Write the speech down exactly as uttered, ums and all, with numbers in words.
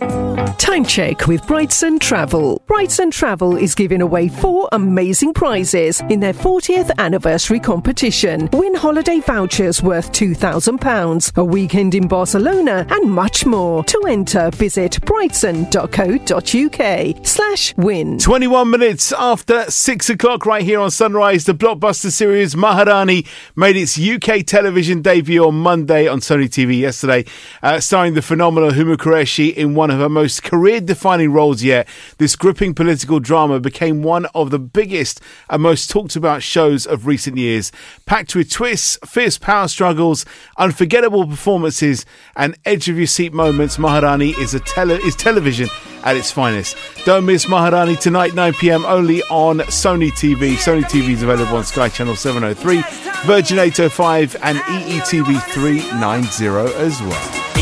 Time check with Brightson Travel. Brightson Travel is giving away four amazing prizes in their fortieth anniversary competition. Win holiday vouchers worth two thousand pounds, a weekend in Barcelona, and much more. To enter, visit brightson.co.uk slash win. twenty-one minutes after six o'clock right here on Sunrise, the blockbuster series Maharani made its U K television debut on Monday on Sony T V yesterday, uh, starring the phenomenal Huma Qureshi in one of her most career-defining roles yet. This gripping political drama became one of the biggest and most talked about shows of recent years. Packed with twists, fierce power struggles, unforgettable performances and edge-of-your-seat moments, Maharani is, a tele- is television at its finest. Don't miss Maharani tonight, nine p.m, only on Sony T V. Sony T V is available on Sky Channel seven oh three, Virgin eight oh five and E E T V three ninety as well.